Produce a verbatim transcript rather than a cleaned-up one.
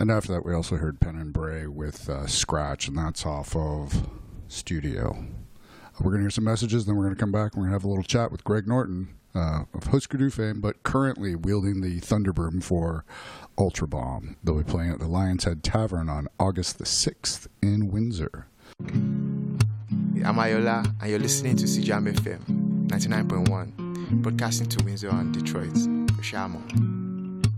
And after that, we also heard Pen and Bray with uh, Scratch, and that's off of Studio. We're going to hear some messages, then we're going to come back and we're going to have a little chat with Greg Norton uh, of Husker Du fame, but currently wielding the Thunderbroom for Ultra Bomb. They'll be playing at the Lion's Head Tavern on August the sixth in Windsor. I'm Ayola, and you're listening to C J A M F M ninety-nine point one, broadcasting to Windsor and Detroit. Shamo.